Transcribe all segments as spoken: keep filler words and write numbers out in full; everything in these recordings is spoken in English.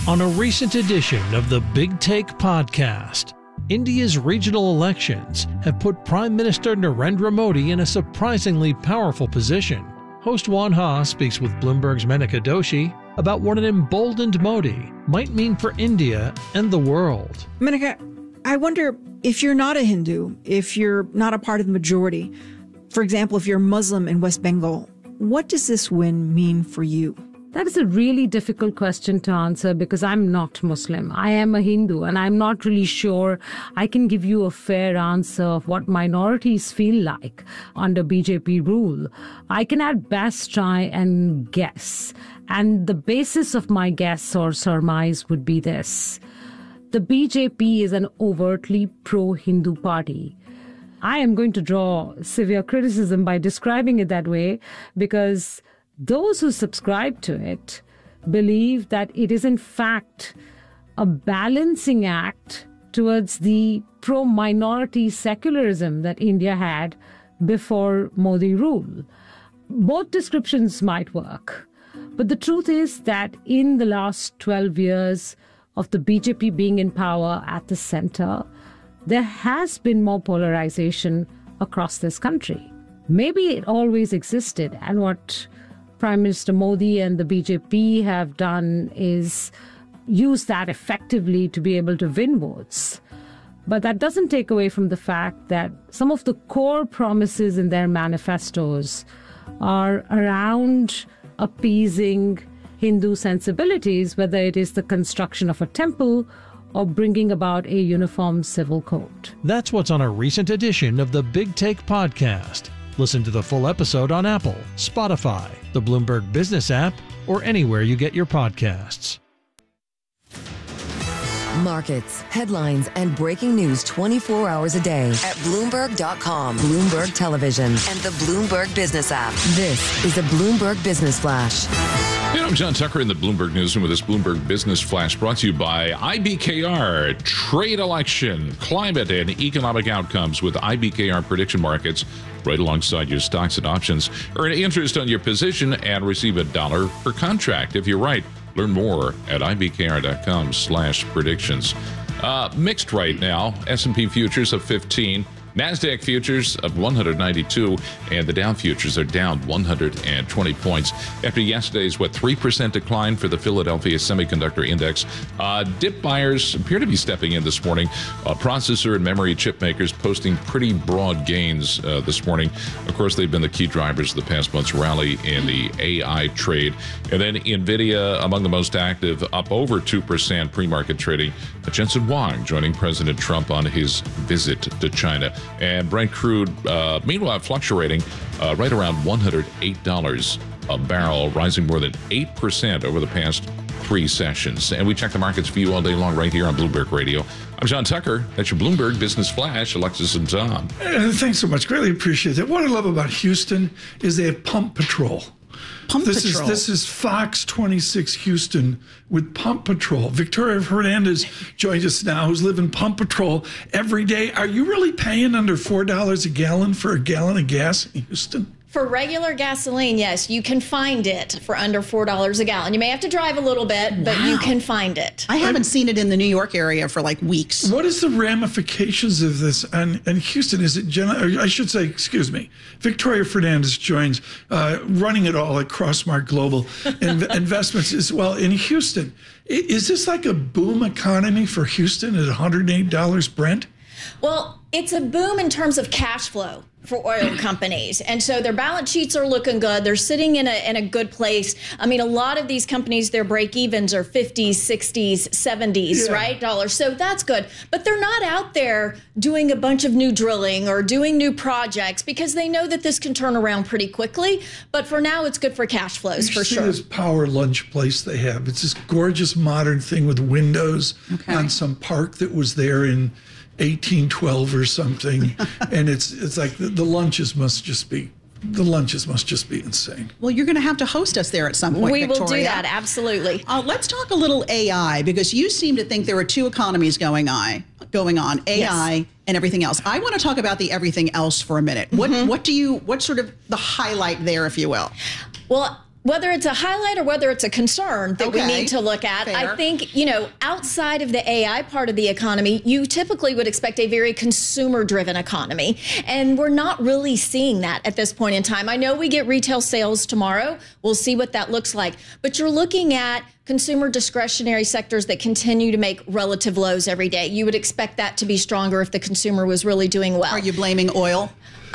On a recent edition of the Big Take podcast, India's regional elections have put Prime Minister Narendra Modi in a surprisingly powerful position. Host Juan Ha speaks with Bloomberg's Menika Doshi about what an emboldened Modi might mean for India and the world. Menika, I wonder if you're not a Hindu, if you're not a part of the majority, for example, if you're Muslim in West Bengal, what does this win mean for you? That is a really difficult question to answer because I'm not Muslim. I am a Hindu, and I'm not really sure I can give you a fair answer of what minorities feel like under B J P rule. I can at best try and guess. And the basis of my guess or surmise would be this. The B J P is an overtly pro-Hindu party. I am going to draw severe criticism by describing it that way because those who subscribe to it believe that it is in fact a balancing act towards the pro-minority secularism that India had before Modi rule. Both descriptions might work, but the truth is that in the last twelve years of the B J P being in power at the center, there has been more polarization across this country. Maybe it always existed, and what Prime Minister Modi and the B J P have done is use that effectively to be able to win votes. But that doesn't take away from the fact that some of the core promises in their manifestos are around appeasing Hindu sensibilities, whether it is the construction of a temple or bringing about a uniform civil code. That's what's on a recent edition of the Big Take podcast. Listen to the full episode on Apple, Spotify, the Bloomberg Business app, or anywhere you get your podcasts. Markets, headlines, and breaking news twenty-four hours a day at Bloomberg dot com, Bloomberg Television, and the Bloomberg Business app. This is the Bloomberg Business Flash. Hey, I'm John Tucker in the Bloomberg Newsroom with this Bloomberg Business Flash brought to you by I B K R. Trade, election, climate, and economic outcomes with I B K R prediction markets right alongside your stocks and options. Earn interest on your position and receive a dollar per contract if you're right. Learn more at I B K R dot com slash predictions. Uh, mixed right now. S and P futures of fifteen. NASDAQ futures of one hundred ninety-two, and the Dow futures are down one hundred twenty points after yesterday's, what, three percent decline for the Philadelphia Semiconductor Index. Uh, dip buyers appear to be stepping in this morning. Uh, processor and memory chip makers posting pretty broad gains uh, this morning. Of course, they've been the key drivers of the past month's rally in the A I trade. And then NVIDIA among the most active, up over two percent pre-market trading. Jensen Huang joining President Trump on his visit to China. And Brent crude, uh, meanwhile, fluctuating uh, right around one hundred eight dollars a barrel, rising more than eight percent over the past three sessions. And we check the markets for you all day long right here on Bloomberg Radio. I'm John Tucker. That's your Bloomberg Business Flash. Alexis and Tom. Uh, thanks so much. Greatly appreciate it. What I love about Houston is they have Pump Patrol. Pump this Patrol. Is, this is Fox twenty-six Houston with Pump Patrol. Victoria Hernandez joins us now, who's living Pump Patrol every day. Are you really paying under four dollars a gallon for a gallon of gas in Houston? For regular gasoline, yes, you can find it for under four dollars a gallon. You may have to drive a little bit, but Wow. you can find it. I haven't seen it in the New York area for like weeks. What is the ramifications of this on, in Houston? Is it, Jenna, or I should say, excuse me, Victoria Fernandez joins, uh, running it all at Crossmark Global in, Investments as well in Houston. I- Is this like a boom economy for Houston at one hundred eight dollars Brent? Well, it's a boom in terms of cash flow for oil companies. And so their balance sheets are looking good. They're sitting in a in a good place. I mean, a lot of these companies, their break evens are fifties, sixties, seventies, Yeah. right? Dollars. So that's good. But they're not out there doing a bunch of new drilling or doing new projects because they know that this can turn around pretty quickly. But for now, it's good for cash flows, You for see sure. this power lunch place they have. It's this gorgeous modern thing with windows Okay. on some park that was there in eighteen twelve or something. And it's it's like the, the lunches must just be the lunches must just be insane. Well, you're going to have to host us there at some point, We will Victoria. do that, absolutely. Uh, let's talk a little A I, because you seem to think there are two economies going on, going on, A I Yes. and everything else. I want to talk about the everything else for a minute. What Mm-hmm. what do you, what's sort of the highlight there, if you will? Well, whether it's a highlight or whether it's a concern that Okay. we need to look at, Fair. I think, you know, outside of the A I part of the economy, you typically would expect a very consumer-driven economy. And we're not really seeing that at this point in time. I know we get retail sales tomorrow. We'll see what that looks like. But you're looking at consumer discretionary sectors that continue to make relative lows every day. You would expect that to be stronger if the consumer was really doing well. Are you blaming oil?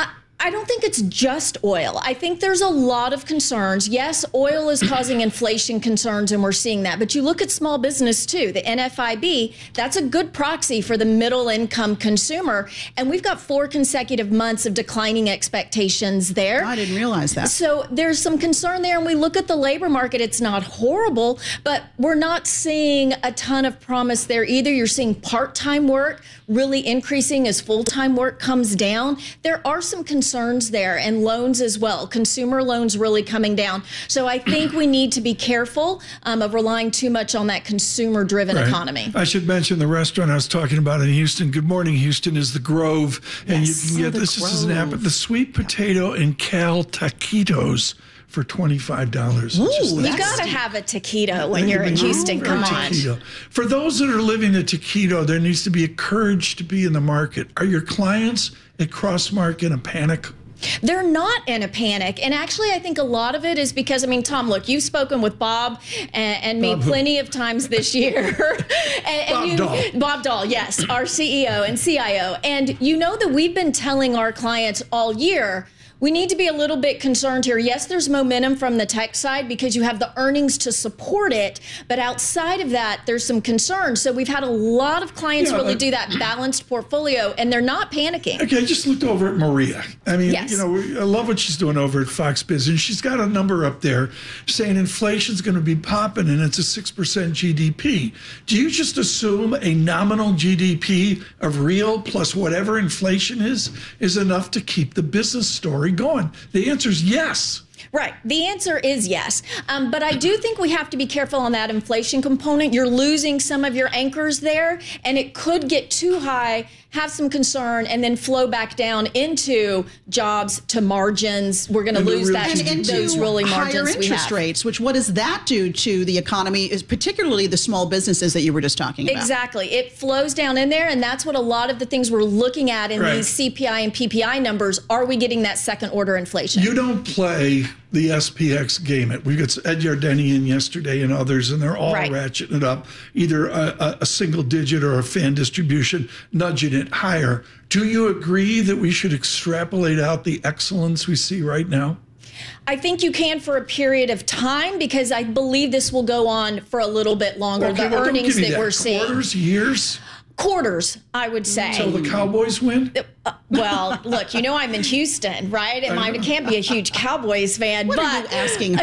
I don't think it's just oil. I think there's a lot of concerns. Yes, oil is causing inflation concerns, and we're seeing that. But you look at small business, too. The N F I B, that's a good proxy for the middle-income consumer. And we've got four consecutive months of declining expectations there. I didn't realize that. So there's some concern there. And we look at the labor market. It's not horrible, but we're not seeing a ton of promise there either. You're seeing part-time work really increasing as full-time work comes down. There are some concerns there, and loans as well. Consumer loans really coming down. So I think we need to be careful um, of relying too much on that consumer-driven Right. economy. I should mention the restaurant I was talking about in Houston. Good Morning Houston is the Grove, and Yes. you can Oh, get the this is an app, Grove. the sweet potato and cal taquitos for twenty-five dollars. Ooh, You That's got to steep. have a taquito when you're in Houston. Or Come a on. taquito. For those that are living the taquito, there needs to be a courage to be in the market. Are your clients at Crossmark in a panic? They're not in a panic. And actually, I think a lot of it is because, I mean, Tom, look, you've spoken with Bob and, and me Bob who? plenty of times this year. and, and Bob you, Dahl. Bob Dahl, yes, our C E O and C I O. And you know that we've been telling our clients all year, we need to be a little bit concerned here. Yes, there's momentum from the tech side because you have the earnings to support it. But outside of that, there's some concerns. So we've had a lot of clients Yeah, really but- do that balanced portfolio, and they're not panicking. Okay, I just looked over at Maria. I mean, Yes. you know, I love what she's doing over at Fox Business. She's got a number up there saying inflation's going to be popping and it's a six percent G D P. Do you just assume a nominal G D P of real plus whatever inflation is is enough to keep the business story going? The answer is yes. Right. The answer is yes. Um, but I do think we have to be careful on that inflation component. You're losing some of your anchors there, and it could get too high, have some concern, and then flow back down into jobs to margins. We're going to And the lose real that, And into those really higher margins we interest have. rates, which what does that do to the economy, is particularly the small businesses that you were just talking about? Exactly. It flows down in there, and that's what a lot of the things we're looking at in Right. these C P I and P P I numbers. Are we getting that second order inflation? You don't play the S P X game. It. We got Ed Yardenian yesterday and others, and they're all Right. ratcheting it up, either a, a, a single digit or a fan distribution, nudging it higher. Do you agree that we should extrapolate out the excellence we see right now? I think you can for a period of time because I believe this will go on for a little bit longer. Okay, the well, don't earnings give me that, we're seeing. Quarters, years, Quarters, I would say. till the Cowboys win? Uh, well, look, you know I'm in Houston, right? And I can't be a huge Cowboys fan, What but are you asking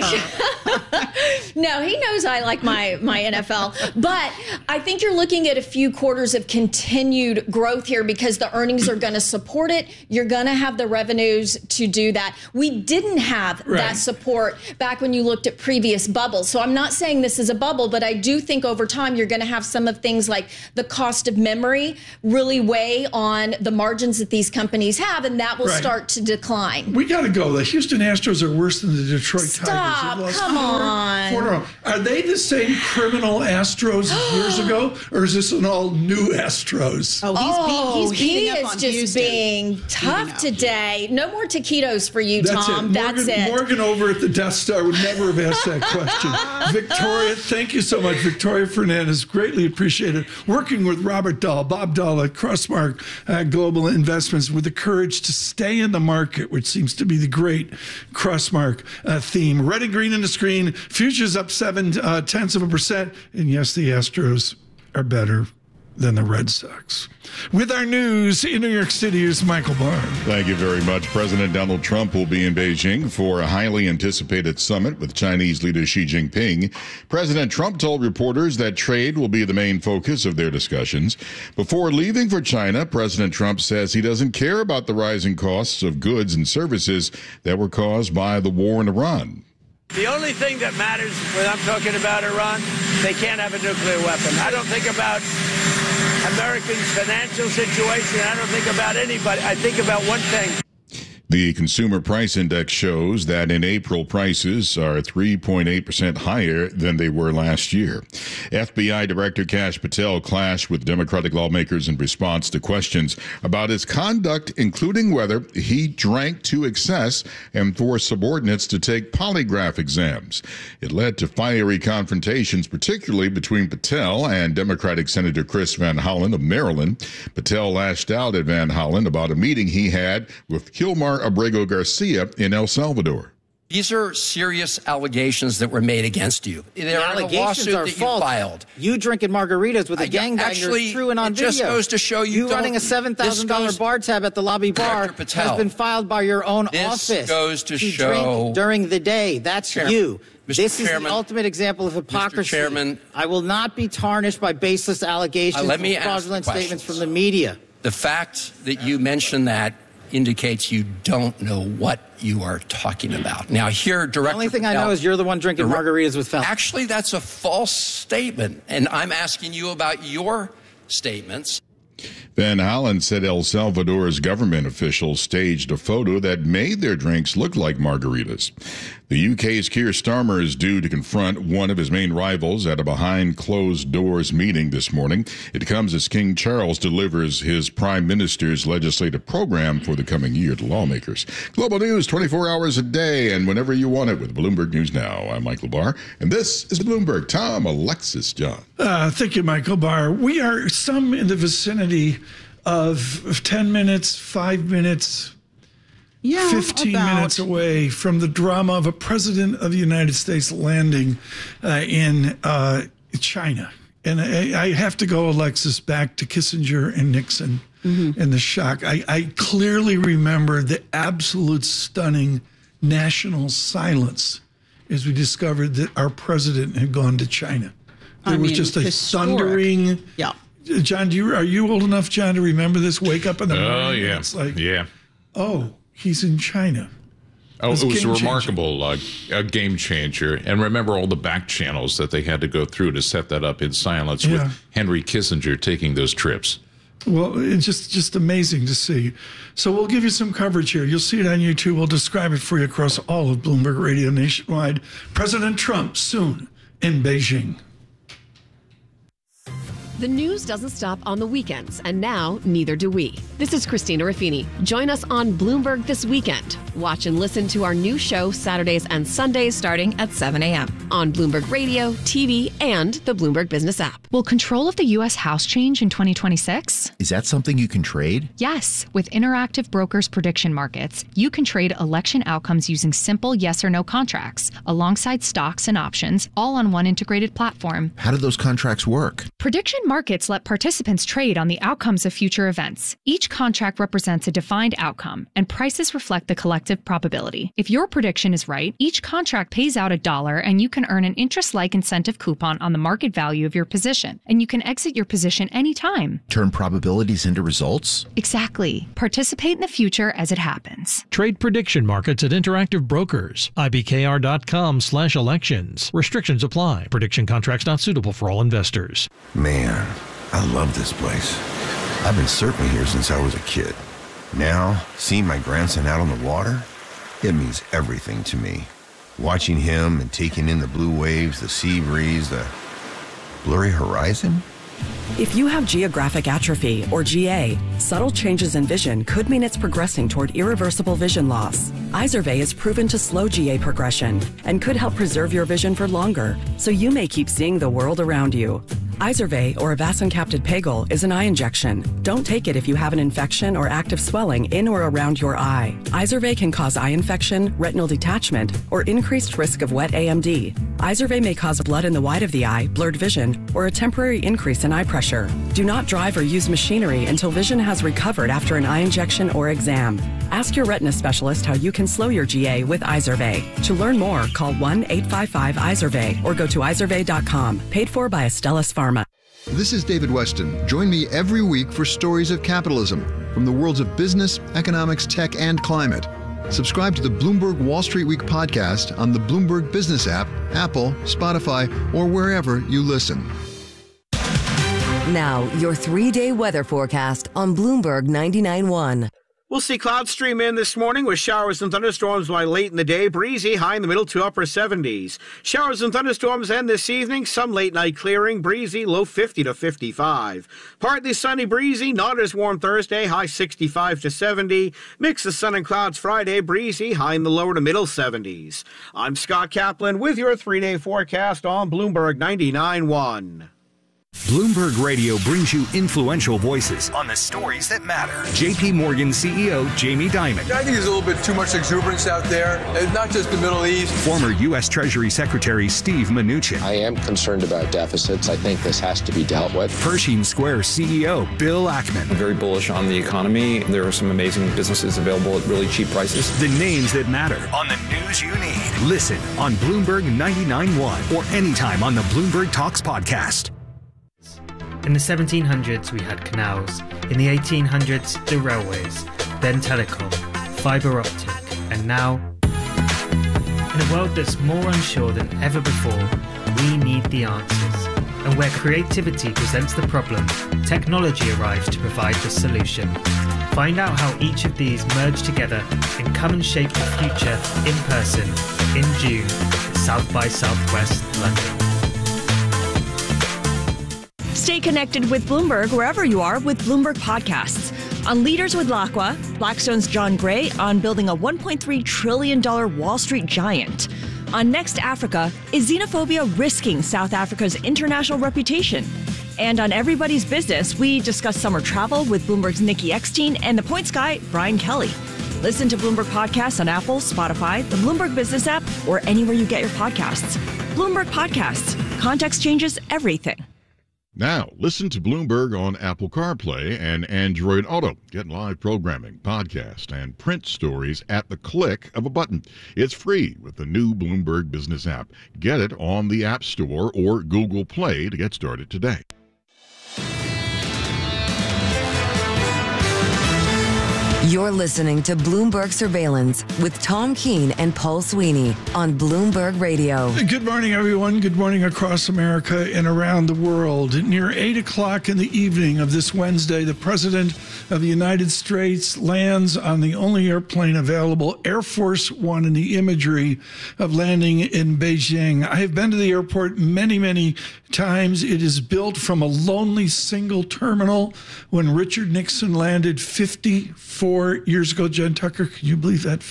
her? no, he knows I like my my N F L. But I think you're looking at a few quarters of continued growth here because the earnings are going to support it. You're going to have the revenues to do that. We didn't have Right. that support back when you looked at previous bubbles. So I'm not saying this is a bubble, but I do think over time you're going to have some of things like the cost of memory really weigh on the margins that these companies have, and that will Right. start to decline. We got to go. The Houston Astros are worse than the Detroit Stop, Tigers. They've lost come four- on. four in a row. Are they the same criminal Astros as years ago, or is this an all new Astros? Oh, he's, Oh, be- he's beating he up is on just Houston. being tough up. today. No more taquitos for you, That's Tom. it. That's Morgan, it. Morgan over at the Death Star would never have asked that question. Victoria, thank you so much. Victoria Fernandez, greatly appreciated. Working with Robert Dahl, Bob Dahl at Crossmark uh, Global Investments with the courage to stay in the market, which seems to be the great Crossmark uh, theme. Red and green in the screen. Futures up seven uh, tenths of a percent. And yes, the Astros are better than the Red Sox. With our news in New York City is Michael Barr. Thank you very much. President Donald Trump will be in Beijing for a highly anticipated summit with Chinese leader Xi Jinping. President Trump told reporters that trade will be the main focus of their discussions. Before leaving for China, President Trump says he doesn't care about the rising costs of goods and services that were caused by the war in Iran. The only thing that matters when I'm talking about Iran, they can't have a nuclear weapon. I don't think about Americans' financial situation. I don't think about anybody. I think about one thing. The Consumer Price Index shows that in April, prices are three point eight percent higher than they were last year. F B I Director Kash Patel clashed with Democratic lawmakers in response to questions about his conduct, including whether he drank to excess and forced subordinates to take polygraph exams. It led to fiery confrontations, particularly between Patel and Democratic Senator Chris Van Hollen of Maryland. Patel lashed out at Van Hollen about a meeting he had with Kilmar Abrego Garcia in El Salvador. These are serious allegations that were made against you. They're the allegations in a lawsuit are that false. You filed. You drinking margaritas with a I, gangbanger actually, is true and on it video. Just goes to show you, you running a seven thousand dollars bar tab at the lobby bar Patel, has been filed by your own this office. This goes to, to show drink during the day. That's Chair, you. Mister This Chairman, is the ultimate example of hypocrisy. Mister Chairman, I will not be tarnished by baseless allegations uh, let me and fraudulent ask statements from the media. The fact that you mentioned that indicates you don't know what you are talking about. Now, here, Director The only thing Patel, I know is you're the one drinking margaritas with felons. Actually, that's a false statement, and I'm asking you about your statements. Van Hollen said El Salvador's government officials staged a photo that made their drinks look like margaritas. The U K's Keir Starmer is due to confront one of his main rivals at a behind-closed-doors meeting this morning. It comes as King Charles delivers his prime minister's legislative program for the coming year to lawmakers. Global news twenty-four hours a day and whenever you want it with Bloomberg News Now. I'm Michael Barr, and this is Bloomberg. Tom, Alexis, John. Uh, thank you, Michael Barr. We are some in the vicinity of ten minutes, five minutes, yeah, fifteen about. minutes away from the drama of a president of the United States landing uh, in uh, China. And I, I have to go, Alexis, back to Kissinger and Nixon mm-hmm. and the shock. I, I clearly remember the absolute stunning national silence as we discovered that our president had gone to China. There I was mean, just a historic. thundering... Yeah. John, do you, are you old enough, John, to remember this? Wake up in the morning. Oh, yeah. It's like, yeah. Oh, he's in China. Oh, it was a game remarkable uh, a game changer. And remember all the back channels that they had to go through to set that up in silence Yeah. with Henry Kissinger taking those trips. Well, it's just, just amazing to see. So we'll give you some coverage here. You'll see it on YouTube. We'll describe it for you across all of Bloomberg Radio nationwide. President Trump soon in Beijing. The news doesn't stop on the weekends, and now neither do we. This is Christina Raffini. Join us on Bloomberg This Weekend. Watch and listen to our new show Saturdays and Sundays starting at seven a.m. on Bloomberg Radio, T V, and the Bloomberg Business app. Will control of the U S House change in twenty twenty-six? Is that something you can trade? Yes. With Interactive Brokers Prediction Markets, you can trade election outcomes using simple yes or no contracts, alongside stocks and options, all on one integrated platform. How do those contracts work? Prediction markets let participants trade on the outcomes of future events. Each contract represents a defined outcome, and prices reflect the collective probability. If your prediction is right, each contract pays out a dollar, and you can earn an interest-like incentive coupon on the market value of your position, and you can exit your position anytime. Turn probabilities into results? Exactly. Participate in the future as it happens. Trade prediction markets at Interactive Brokers. IBKR.com slash elections. Restrictions apply. Prediction contracts not suitable for all investors. Man, I love this place. I've been surfing here since I was a kid. Now, seeing my grandson out on the water, it means everything to me. Watching him and taking in the blue waves, the sea breeze, the blurry horizon. If you have geographic atrophy, or G A, subtle changes in vision could mean it's progressing toward irreversible vision loss. Izervay is proven to slow G A progression and could help preserve your vision for longer, so you may keep seeing the world around you. Izervay, or avacincaptad pegol, is an eye injection. Don't take it if you have an infection or active swelling in or around your eye. Izervay can cause eye infection, retinal detachment, or increased risk of wet A M D. Izervay may cause blood in the white of the eye, blurred vision, or a temporary increase in eye pressure. Do not drive or use machinery until vision has recovered after an eye injection or exam. Ask your retina specialist how you can slow your G A with Izervay. To learn more, call one eight five five Izervay or go to izervay dot com. Paid for by Astellas Pharma. This is David Weston. Join me every week for Stories of Capitalism from the worlds of business, economics, tech, and climate. Subscribe to the Bloomberg Wall Street Week podcast on the Bloomberg Business app, Apple, Spotify, or wherever you listen. Now, your three-day weather forecast on Bloomberg ninety-nine point one. We'll see clouds stream in this morning with showers and thunderstorms by late in the day. Breezy, high in the middle to upper seventies. Showers and thunderstorms end this evening. Some late night clearing. Breezy, low fifty to fifty-five. Partly sunny, breezy. Not as warm Thursday. High sixty-five to seventy. Mix of sun and clouds Friday. Breezy, high in the lower to middle seventies. I'm Scott Kaplan with your three-day forecast on Bloomberg ninety-nine point one. Bloomberg Radio brings you influential voices on the stories that matter. J P Morgan C E O Jamie Dimon. I think there's a little bit too much exuberance out there. It's not just the Middle East. Former U S Treasury Secretary Steve Mnuchin. I am concerned about deficits. I think this has to be dealt with. Pershing Square C E O Bill Ackman. I'm very bullish on the economy. There are some amazing businesses available at really cheap prices. The names that matter on the news you need. Listen on Bloomberg ninety-nine point one or anytime on the Bloomberg Talks podcast. In the seventeen hundreds, we had canals. In the eighteen hundreds, the railways. Then telecom, fibre optic, and now... In a world that's more unsure than ever before, we need the answers. And where creativity presents the problem, technology arrives to provide the solution. Find out how each of these merge together and come and shape the future in person in June at South by Southwest London. Stay connected with Bloomberg wherever you are with Bloomberg Podcasts. On Leaders with Lacqua, Blackstone's John Gray on building a one point three trillion dollars Wall Street giant. On Next Africa, is xenophobia risking South Africa's international reputation? And on Everybody's Business, we discuss summer travel with Bloomberg's Nikki Eckstein and the Points guy, Brian Kelly. Listen to Bloomberg Podcasts on Apple, Spotify, the Bloomberg Business app, or anywhere you get your podcasts. Bloomberg Podcasts. Context changes everything. Now, listen to Bloomberg on Apple CarPlay and Android Auto. Get live programming, podcast, and print stories at the click of a button. It's free with the new Bloomberg Business app. Get it on the App Store or Google Play to get started today. You're listening to Bloomberg Surveillance with Tom Keene and Paul Sweeney on Bloomberg Radio. Good morning, everyone. Good morning across America and around the world. Near eight o'clock in the evening of this Wednesday, the President of the United States lands on the only airplane available, Air Force One, in the imagery of landing in Beijing. I have been to the airport many, many times. It is built from a lonely single terminal when Richard Nixon landed fifty-four years ago. Jen Tucker, can you believe that?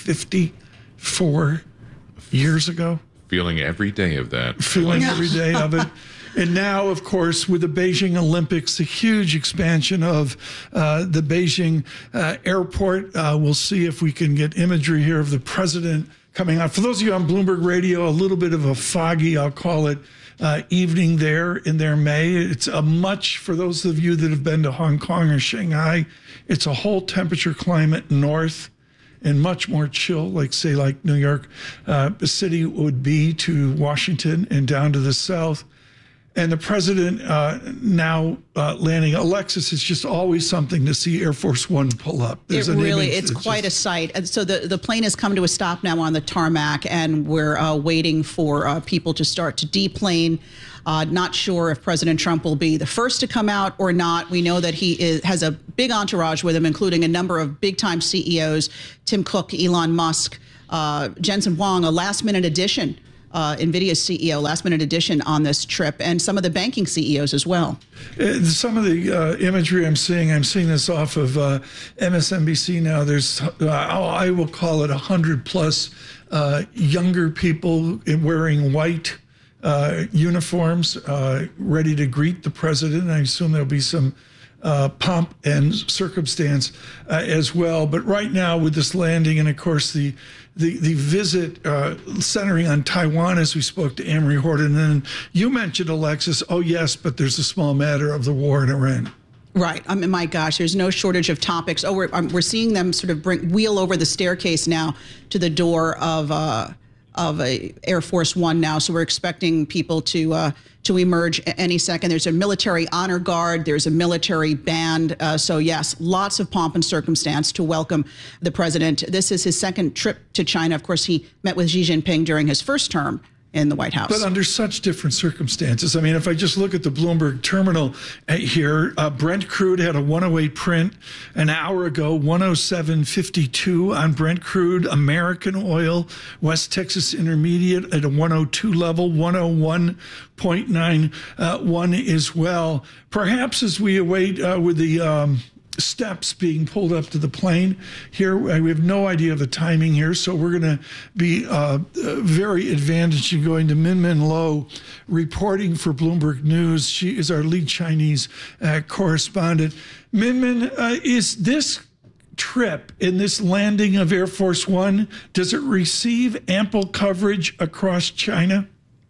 fifty-four years ago. Feeling every day of that. Feeling every day of it. And now, of course, with the Beijing Olympics, the huge expansion of uh, the Beijing uh, airport. Uh, we'll see if we can get imagery here of the president coming out. For those of you on Bloomberg Radio, a little bit of a foggy, I'll call it, uh, evening there in their May. It's a much, for those of you that have been to Hong Kong or Shanghai, it's a whole temperature climate north and much more chill, like, say, like New York uh, City would be to Washington and down to the south. And the president uh, now uh, landing. Alexis, it's just always something to see Air Force One pull up. There's it an really, image it's quite just... a sight. And so the, the plane has come to a stop now on the tarmac, and we're uh, waiting for uh, people to start to deplane. Uh, not sure if President Trump will be the first to come out or not. We know that he is, has a big entourage with him, including a number of big-time C E Os, Tim Cook, Elon Musk, uh, Jensen Huang, a last-minute addition. Uh, NVIDIA's C E O, last minute addition on this trip, and some of the banking C E Os as well. Uh, some of the uh, imagery I'm seeing, I'm seeing this off of uh, M S N B C now. There's, uh, I will call it one hundred plus uh, younger people wearing white uh, uniforms, uh, ready to greet the president. I assume there'll be some Uh, pomp and circumstance uh, as well. But right now with this landing and, of course, the the, the visit uh, centering on Taiwan, as we spoke to Amory Horton, and you mentioned, Alexis, oh, yes, but there's a small matter of the war in Iran. Right. I mean, my gosh, there's no shortage of topics. Oh, we're, um, we're seeing them sort of bring, wheel over the staircase now to the door of uh, of a Air Force One now. So we're expecting people to uh, to emerge any second. There's a military honor guard. There's a military band. Uh, so, yes, lots of pomp and circumstance to welcome the president. This is his second trip to China. Of course, he met with Xi Jinping during his first term in the White House. But under such different circumstances. I mean, if I just look at the Bloomberg terminal here, uh, Brent crude had a one oh eight print an hour ago, one oh seven fifty-two on Brent crude. American oil, West Texas Intermediate at a one oh two level, one oh one point nine one as well. Perhaps as we await uh, with the um, steps being pulled up to the plane here, we have no idea of the timing here, so we're going to be uh, very advantaged in going to Min Min Lo, reporting for Bloomberg News. She is our lead Chinese uh, correspondent. Min Min, uh, is this trip in this landing of Air Force One, does it receive ample coverage across China?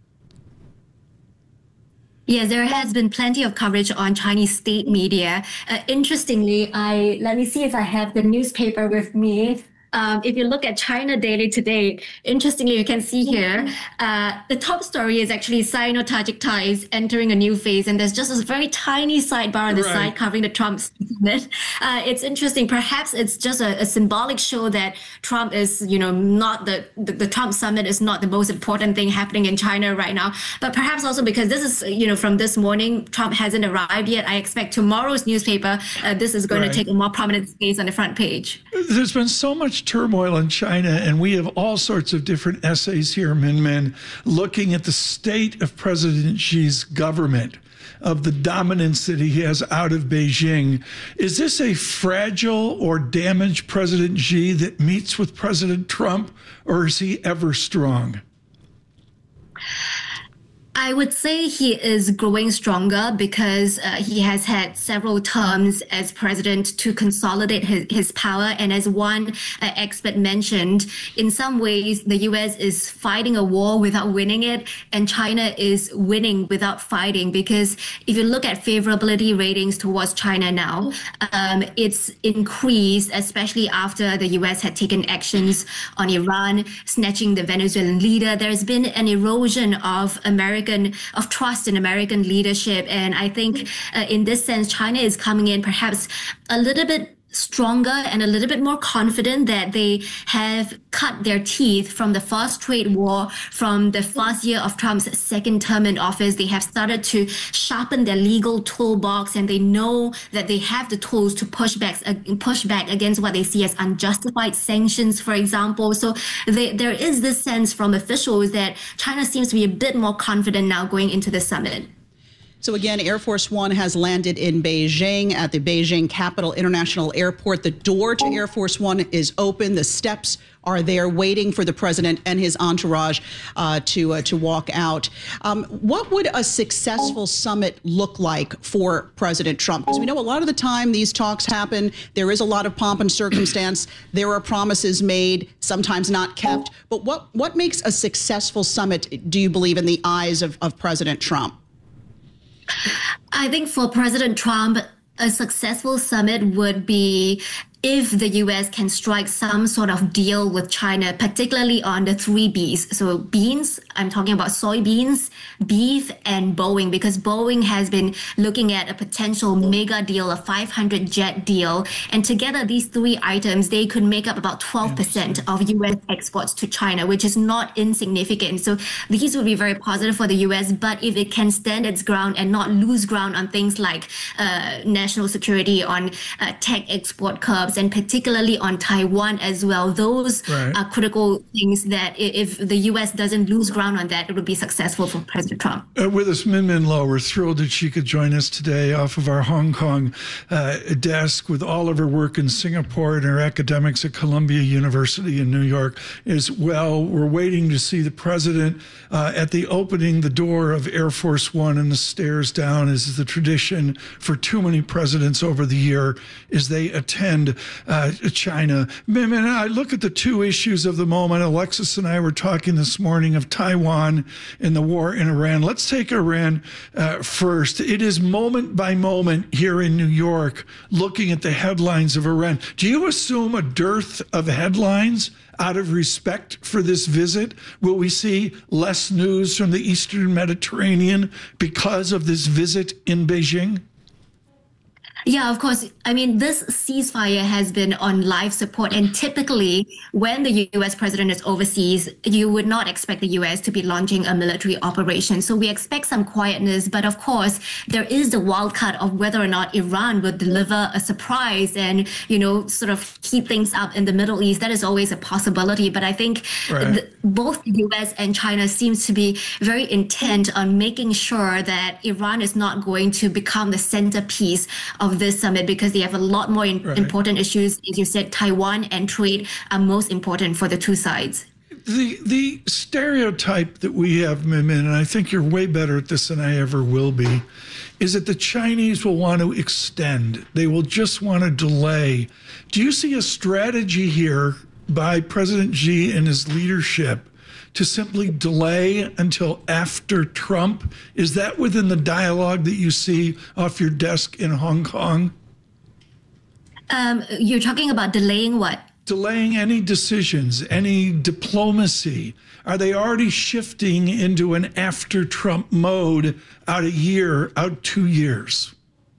Yes, there has been plenty of coverage on Chinese state media. Uh, interestingly, I let me see if I have the newspaper with me. Um, if you look at China Daily today, interestingly, you can see here, uh, the top story is actually Sino-Tajik ties entering a new phase. And there's just this very tiny sidebar on the right side covering the Trump summit. Uh, it's interesting. Perhaps it's just a, a symbolic show that Trump is, you know, not the, the, the Trump summit is not the most important thing happening in China right now. But perhaps also because this is, you know, from this morning, Trump hasn't arrived yet. I expect tomorrow's newspaper, uh, this is going right. to take a more prominent space on the front page. There's been so much turmoil in China, and we have all sorts of different essays here, Min Min, looking at the state of President Xi's government, of the dominance that he has out of Beijing. Is this a fragile or damaged President Xi that meets with President Trump, or is he ever strong? I would say he is growing stronger because uh, he has had several terms as president to consolidate his, his power. And as one uh, expert mentioned, in some ways, the U S is fighting a war without winning it, and China is winning without fighting. Because if you look at favorability ratings towards China now, um, it's increased, especially after the U S had taken actions on Iran, snatching the Venezuelan leader. There's been an erosion of American of trust in American leadership. And I think uh, in this sense, China is coming in perhaps a little bit stronger and a little bit more confident that they have cut their teeth from the first trade war, from the first year of Trump's second term in office. They have started to sharpen their legal toolbox, and they know that they have the tools to push back, uh, push back against what they see as unjustified sanctions, for example. So they, there is this sense from officials that China seems to be a bit more confident now going into the summit. So again, Air Force One has landed in Beijing at the Beijing Capital International Airport. The door to Air Force One is open. The steps are there waiting for the president and his entourage uh, to uh, to walk out. Um, what would a successful summit look like for President Trump? Because we know a lot of the time these talks happen. There is a lot of pomp and circumstance. There are promises made, sometimes not kept. But what, what makes a successful summit, do you believe, in the eyes of, of President Trump? I think for President Trump, a successful summit would be if the U S can strike some sort of deal with China, particularly on the three Bs. So beans, I'm talking about soybeans, beef, and Boeing, because Boeing has been looking at a potential mega deal, a five hundred jet deal. And together, these three items, they could make up about twelve percent of U S exports to China, which is not insignificant. So these would be very positive for the U S. But if it can stand its ground and not lose ground on things like uh, national security, on uh, tech export curbs, and particularly on Taiwan as well, those right. are critical things that if the U S doesn't lose ground on that, it would be successful for President Trump. Uh, with us, Min Min Lo, we're thrilled that she could join us today off of our Hong Kong uh, desk with all of her work in Singapore and her academics at Columbia University in New York as well. We're waiting to see the president uh, at the opening the door of Air Force One and the stairs down, as is the tradition for too many presidents over the year as they attend uh, China. Min Min, I look at the two issues of the moment. Alexis and I were talking this morning of Taiwan and the war in Iran. Let's take Iran uh, first. It is moment by moment here in New York, looking at the headlines of Iran. Do you assume a dearth of headlines out of respect for this visit? Will we see less news from the Eastern Mediterranean because of this visit in Beijing? Yeah, of course. I mean, this ceasefire has been on life support. And typically, when the U S president is overseas, you would not expect the U S to be launching a military operation. So we expect some quietness. But of course, there is the wild card of whether or not Iran will deliver a surprise and, you know, sort of keep things up in the Middle East. That is always a possibility. But I think right. the, both the U S and China seems to be very intent on making sure that Iran is not going to become the centerpiece of this summit, because they have a lot more in, right. important issues. As you said, Taiwan and trade are most important for the two sides. The the stereotype that we have, Min Min, and I think you're way better at this than I ever will be, is that the Chinese will want to extend. They will just want to delay. Do you see a strategy here by President Xi and his leadership to simply delay until after Trump? Is that within the dialogue that you see off your desk in Hong Kong? Um, you're talking about delaying what? Delaying any decisions, any diplomacy. Are they already shifting into an after Trump mode out a year, out two years?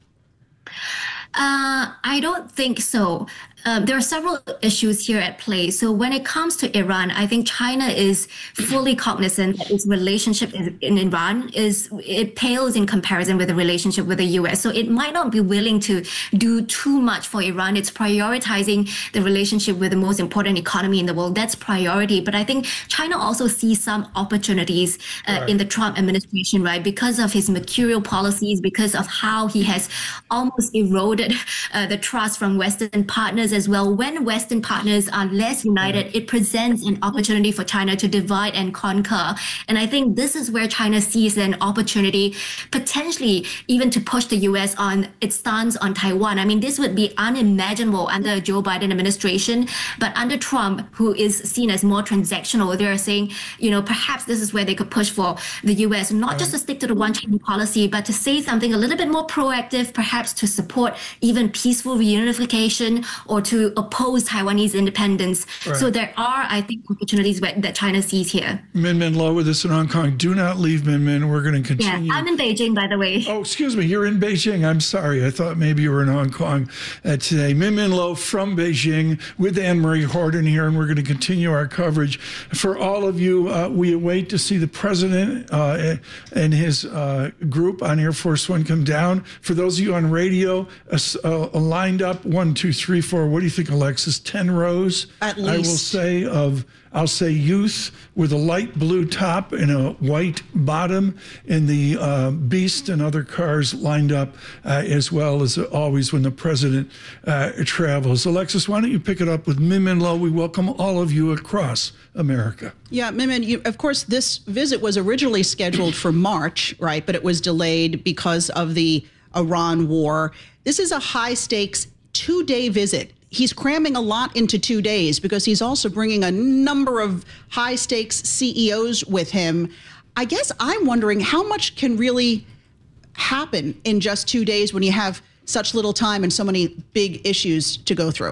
Uh, I don't think so. Um, there are several issues here at play. So when it comes to Iran, I think China is fully cognizant that its relationship in Iran is, it pales in comparison with the relationship with the U S. So it might not be willing to do too much for Iran. It's prioritizing the relationship with the most important economy in the world. That's priority. But I think China also sees some opportunities uh, right. in the Trump administration, right? Because of his mercurial policies, because of how he has almost eroded uh, the trust from Western partners as well. When Western partners are less united, it presents an opportunity for China to divide and conquer. And I think this is where China sees an opportunity, potentially even to push the U S on its stance on Taiwan. I mean, this would be unimaginable under a Joe Biden administration, but under Trump, who is seen as more transactional, they're saying, you know, perhaps this is where they could push for the U S, not just to stick to the one China policy, but to say something a little bit more proactive, perhaps to support even peaceful reunification or to oppose Taiwanese independence. Right. So there are, I think, opportunities that China sees here. Min Min Lo with us in Hong Kong. Do not leave, Min Min. We're going to continue. Yeah, I'm in Beijing, by the way. Oh, excuse me. You're in Beijing. I'm sorry. I thought maybe you were in Hong Kong uh, today. Min Min Lo from Beijing with Anne-Marie Horton here, and we're going to continue our coverage. For all of you, uh, we await to see the president uh, and his uh, group on Air Force One come down. For those of you on radio, uh, uh, lined up, one, two, three, four, what do you think, Alexis? ten rows, at least. I will say, of, I'll say youth with a light blue top and a white bottom, and the uh, Beast and other cars lined up uh, as well as always when the president uh, travels. Alexis, why don't you pick it up with Min Min Lo? We welcome all of you across America. Yeah, Min Min, you, of course, this visit was originally scheduled for March, right? But it was delayed because of the Iran war. This is a high stakes two-day visit. He's cramming a lot into two days because he's also bringing a number of high stakes C E Os with him. I guess I'm wondering how much can really happen in just two days when you have such little time and so many big issues to go through.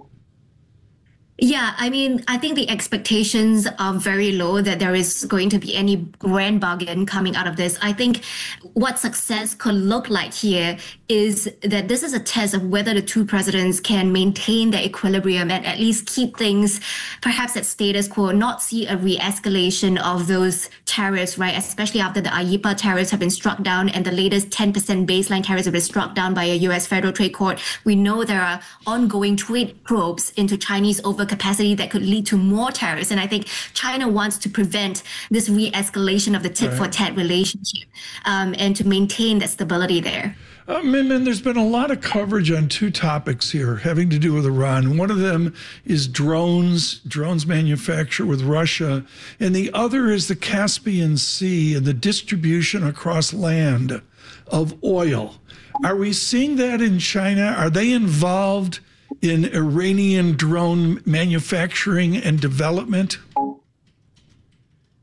Yeah, I mean, I think the expectations are very low that there is going to be any grand bargain coming out of this. I think what success could look like here is that this is a test of whether the two presidents can maintain their equilibrium and at least keep things perhaps at status quo, not see a re-escalation of those tariffs, right? Especially after the I E P A tariffs have been struck down and the latest ten percent baseline tariffs have been struck down by a U S federal trade court. We know there are ongoing trade probes into Chinese over capacity that could lead to more tariffs. And I think China wants to prevent this re-escalation of the tit-for-tat right. relationship um, and to maintain that stability there. Uh, Min Min, there's been a lot of coverage on two topics here having to do with Iran. One of them is drones, drones manufactured with Russia, and the other is the Caspian Sea and the distribution across land of oil. Are we seeing that in China? Are they involved in Iranian drone manufacturing and development?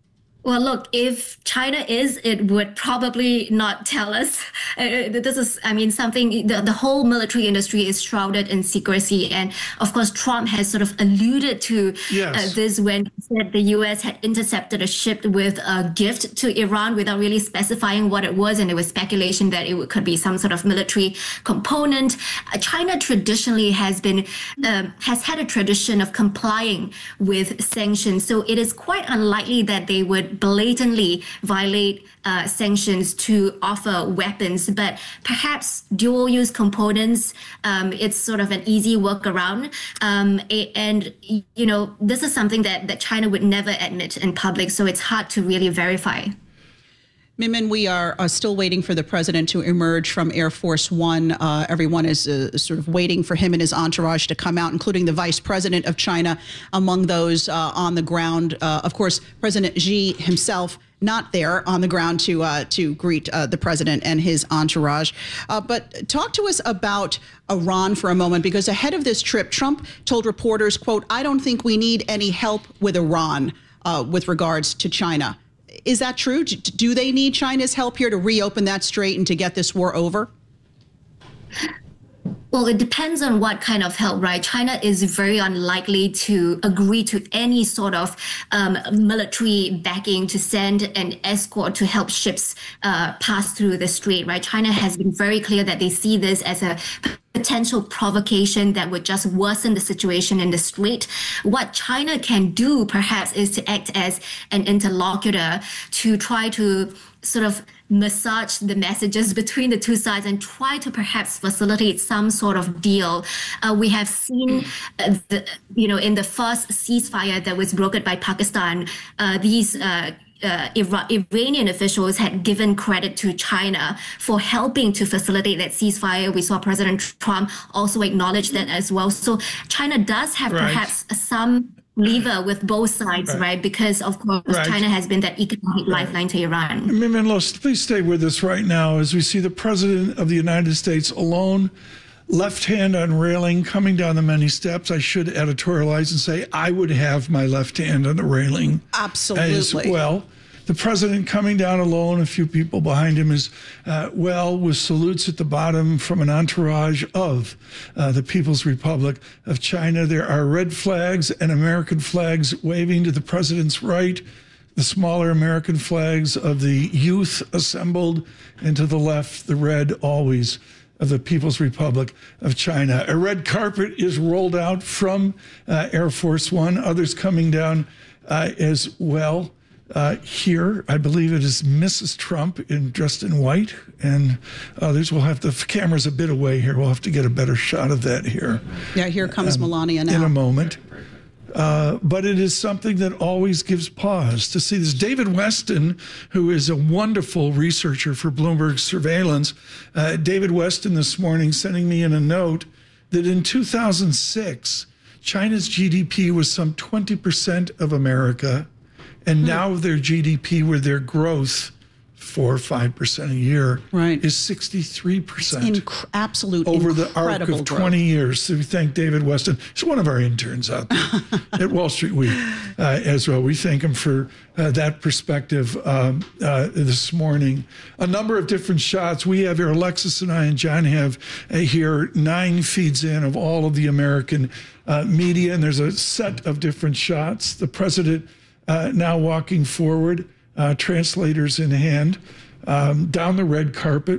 Well, look, if China is, it would probably not tell us. Uh, this is, I mean, something, the, the whole military industry is shrouded in secrecy. And of course, Trump has sort of alluded to yes. uh, this when he said the U S had intercepted a ship with a gift to Iran without really specifying what it was. And there was speculation that it could be some sort of military component. Uh, China traditionally has been, um, has had a tradition of complying with sanctions. So it is quite unlikely that they would blatantly violate uh, sanctions to offer weapons, but perhaps dual-use components, um, it's sort of an easy workaround. Um, and, you know, this is something that, that China would never admit in public, so it's hard to really verify. Min, we are uh, still waiting for the president to emerge from Air Force One. Uh, everyone is uh, sort of waiting for him and his entourage to come out, including the vice president of China among those uh, on the ground. Uh, of course, President Xi himself not there on the ground to uh, to greet uh, the president and his entourage. Uh, but talk to us about Iran for a moment, because ahead of this trip, Trump told reporters, quote, "I don't think we need any help with Iran uh, with regards to China." Is that true? Do they need China's help here to reopen that strait and to get this war over? Well, it depends on what kind of help, right? China is very unlikely to agree to any sort of um, military backing to send an escort to help ships uh, pass through the strait, right? China has been very clear that they see this as a potential provocation that would just worsen the situation in the strait. What China can do, perhaps, is to act as an interlocutor to try to sort of massage the messages between the two sides and try to perhaps facilitate some sort of deal. Uh, we have seen, uh, the, you know, in the first ceasefire that was brokered by Pakistan, uh, these uh, Uh, Ira- Iranian officials had given credit to China for helping to facilitate that ceasefire. We saw President Trump also acknowledge that as well. So China does have right. perhaps some lever with both sides, right? right? Because, of course, right. China has been that economic right. lifeline to Iran. Minlos, please stay with us right now as we see the President of the United States alone, left hand on railing, coming down the many steps. I should editorialize and say I would have my left hand on the railing. Absolutely. As well. The president coming down alone, a few people behind him as uh, well, with salutes at the bottom from an entourage of uh, the People's Republic of China. There are red flags and American flags waving to the president's right, the smaller American flags of the youth assembled, and to the left, the red always of the People's Republic of China. A red carpet is rolled out from uh, Air Force One, others coming down uh, as well. Uh, here, I believe it is Missus Trump in dressed in white, and others. We'll have the camera's a bit away here. We'll have to get a better shot of that here. Yeah, here comes um, Melania now. In a moment. Uh, but it is something that always gives pause to see this. David Westin, who is a wonderful researcher for Bloomberg Surveillance, uh, David Westin this morning sending me in a note that in two thousand six, China's G D P was some twenty percent of America. And now their G D P, with their growth, four or five percent a year, right. is sixty-three percent. Inc- absolute over the arc of growth. twenty years. So we thank David Westin. He's one of our interns out there at Wall Street Week uh, as well. We thank him for uh, that perspective um, uh, this morning. A number of different shots. We have here, Alexis and I and John have uh, here nine feeds in of all of the American uh, media, and there's a set of different shots. The president Uh, now walking forward, uh, translators in hand, um, down the red carpet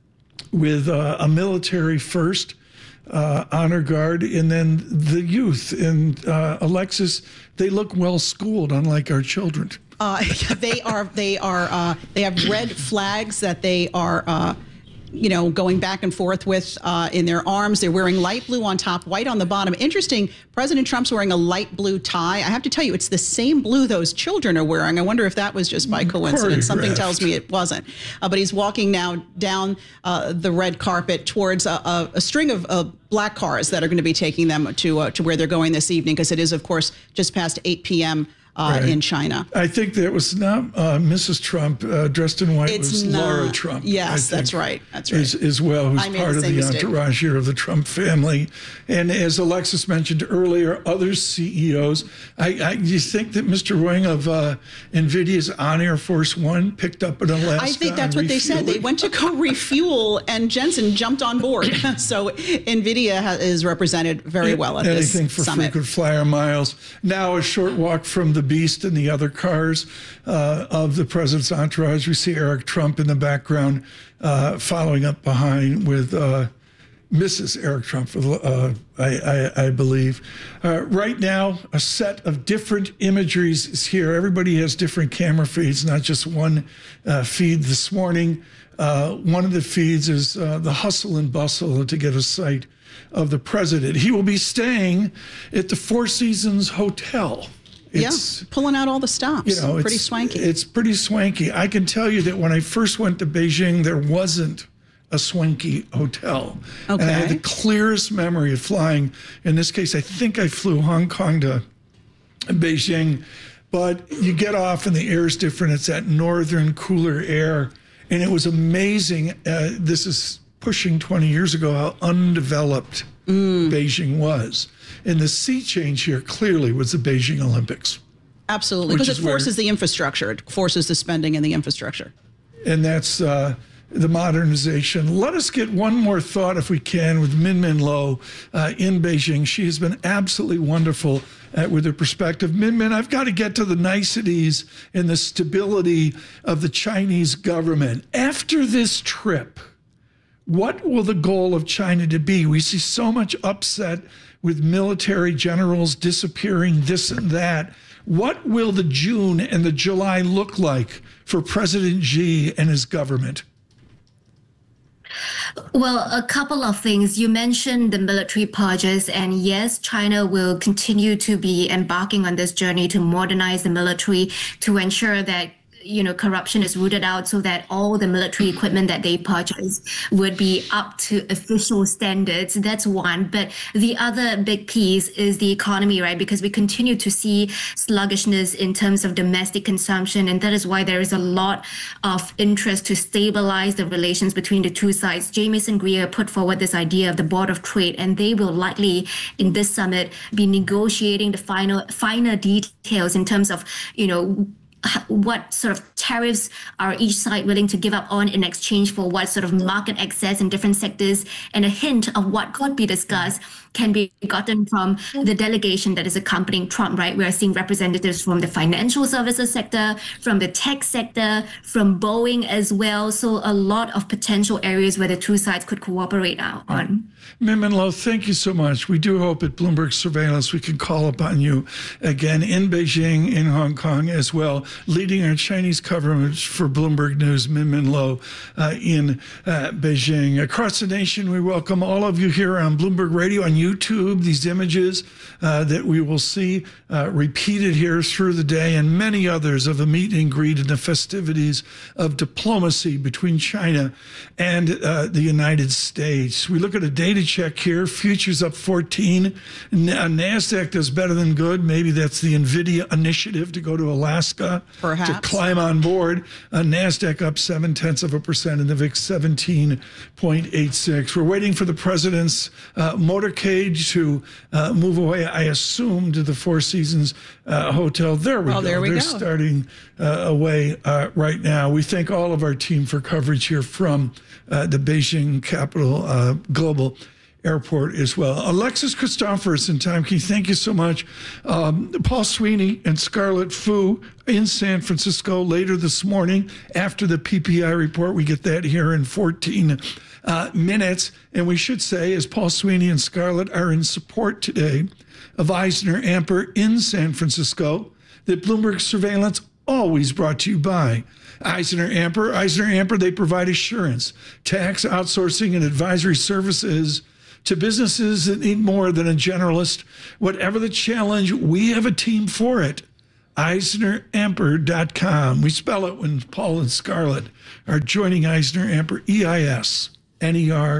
with uh, a military first, uh, honor guard, and then the youth. And uh, Alexis, they look well schooled, unlike our children. Uh, they are. They are. Uh, they have red flags that they are. Uh, you know, going back and forth with uh, in their arms. They're wearing light blue on top, white on the bottom. Interesting, President Trump's wearing a light blue tie. I have to tell you, it's the same blue those children are wearing. I wonder if that was just by coincidence. Something tells me it wasn't. Uh, but he's walking now down uh, the red carpet towards a, a, a string of uh, black cars that are going to be taking them to, uh, to where they're going this evening, because it is, of course, just past eight p.m. uh, right. in China. I think that was not uh, Missus Trump uh, dressed in white. It's was not, Laura Trump. Yes, that's right. That's right. As, as well, who's I made part the of same the mistake. entourage here of the Trump family. And as Alexis mentioned earlier, other C E Os. I, I you think that Mister Wang of uh, NVIDIA's On Air Force One picked up an Alaska? I think that's what they said. They went to go refuel, and Jensen jumped on board. So NVIDIA ha- is represented very well at this Anything for summit. frequent flyer miles. Now a short walk from the Beast and the other cars uh, of the president's entourage. We see Eric Trump in the background uh, following up behind with uh, Missus Eric Trump, uh, I, I, I believe. Uh, right now, a set of different imageries is here. Everybody has different camera feeds, not just one uh, feed this morning. Uh, one of the feeds is uh, the hustle and bustle to get a sight of the president. He will be staying at the Four Seasons Hotel. It's, yeah, pulling out all the stops. You know, pretty it's, swanky. It's pretty swanky. I can tell you that when I first went to Beijing, there wasn't a swanky hotel. Okay. And I have the clearest memory of flying. In this case, I think I flew Hong Kong to Beijing. But you get off and the air is different. It's that northern, cooler air. And it was amazing. Uh, this is pushing twenty years ago, how undeveloped mm. Beijing was. And the sea change here clearly was the Beijing Olympics. Absolutely, because it forces where, the infrastructure. It forces the spending in the infrastructure. And that's uh, the modernization. Let us get one more thought, if we can, with Min Min Lo uh, in Beijing. She has been absolutely wonderful uh, with her perspective. Min Min, I've got to get to the niceties and the stability of the Chinese government. After this trip, what will the goal of China to be? We see so much upset with military generals disappearing, this and that. What will the June and the July look like for President Xi and his government? Well, a couple of things. You mentioned the military purges, and yes, China will continue to be embarking on this journey to modernize the military to ensure that you know, corruption is rooted out so that all the military equipment that they purchase would be up to official standards. That's one. But the other big piece is the economy, right? Because we continue to see sluggishness in terms of domestic consumption. And that is why there is a lot of interest to stabilize the relations between the two sides. Jamieson Greer put forward this idea of the Board of Trade, and they will likely in this summit be negotiating the final, finer details in terms of, you know, what sort of tariffs are each side willing to give up on in exchange for what sort of market access in different sectors, and a hint of what could be discussed can be gotten from the delegation that is accompanying Trump, right? We are seeing representatives from the financial services sector, from the tech sector, from Boeing as well. So a lot of potential areas where the two sides could cooperate on. Min Min Lo, thank you so much. We do hope at Bloomberg Surveillance we can call upon you again in Beijing, in Hong Kong as well, leading our Chinese coverage for Bloomberg News. Min Min Lo uh, in uh, Beijing. Across the nation, we welcome all of you here on Bloomberg Radio, on YouTube, these images uh, that we will see uh, repeated here through the day, and many others of the meet and greet and the festivities of diplomacy between China and uh, the United States. We look at a data check here. Futures up fourteen. N- NASDAQ does better than good. Maybe that's the NVIDIA initiative to go to Alaska Perhaps. to climb on board. Uh, NASDAQ up seven tenths of a percent and the V I X seventeen point eight six. We're waiting for the president's uh, motorcade to uh, move away, I assume, to the Four Seasons uh, Hotel. There we well, go. There we They're go. starting uh, away uh, right now. We thank all of our team for coverage here from uh, the Beijing Capital uh, Global Airport as well. Alexis Christopherson, Time Key, thank you so much. Um, Paul Sweeney and Scarlett Fu in San Francisco later this morning after the P P I report. We get that here in fourteen uh, minutes. And we should say, as Paul Sweeney and Scarlett are in support today of Eisner Amper in San Francisco, that Bloomberg Surveillance always brought to you by Eisner Amper. Eisner Amper, they provide assurance, tax, outsourcing, and advisory services to businesses that need more than a generalist. Whatever the challenge, we have a team for it. Eisner Amper dot com. We spell it when Paul and Scarlett are joining Eisner Amper, E I S N E R